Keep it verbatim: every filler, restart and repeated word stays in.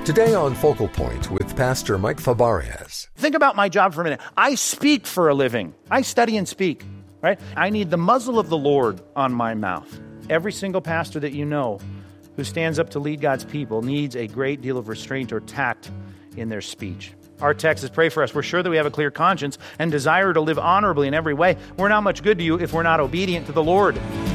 Today on Focal Point with Pastor Mike Fabarias. Think about my job for a minute. I speak for a living. I study and speak, right? I need the muzzle of the Lord on my mouth. Every single pastor that you know who stands up to lead God's people needs a great deal of restraint or tact in their speech. Our text is pray for us. We're sure that we have a clear conscience and desire to live honorably in every way. We're not much good to you if we're not obedient to the Lord.